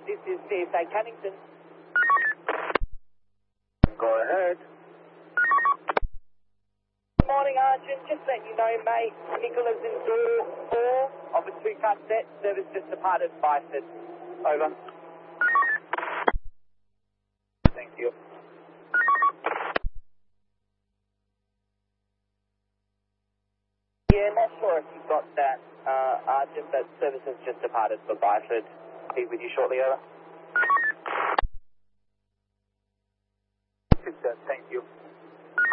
This is CSA Cannington. Go ahead. Good morning, Arjun. Just letting you know, mate, Nicholas in door 4 of a 2-car set. Service just departed Biford. Over. Thank you. Yeah, not sure if you've got that, Arjun, but service has just departed for Biford. Be with you shortly, over. Thank you.